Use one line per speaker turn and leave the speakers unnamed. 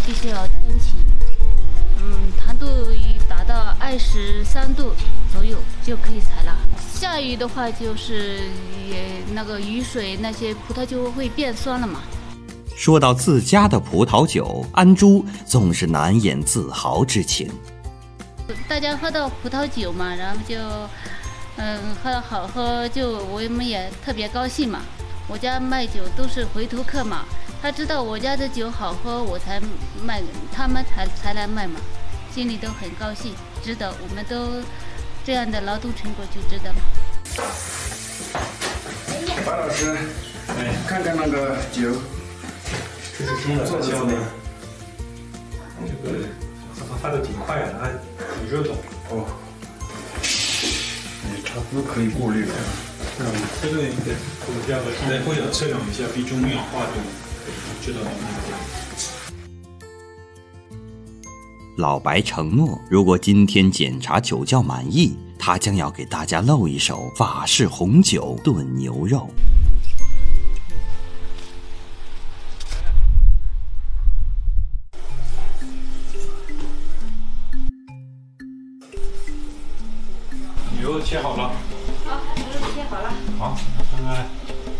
必须要天气，糖度达到23度左右就可以采了。下雨的话，就是那个雨水，那些葡萄就会变酸了嘛。
说到自家的葡萄酒，安珠总是难掩自豪之情。
大家喝到葡萄酒嘛，然后就，喝到好喝，就我们也特别高兴嘛。我家卖酒都是回头客嘛，他知道我家的酒好喝，我才卖，他们才来卖嘛，心里都很高兴，值得。我们都这样的劳动成果就值得嘛。
白老师，看看那个酒，
这是新的发酵的，这个发的挺快的，还挺热的。
哦，也差不多可以过滤了。
这个我们家的现在会有测量一下比重氧化度，知道吗？
老白承诺，如果今天检查酒窖满意，他将要给大家露一手法式红酒炖牛肉。
牛肉切好了。
好，牛肉切好了。
好，看看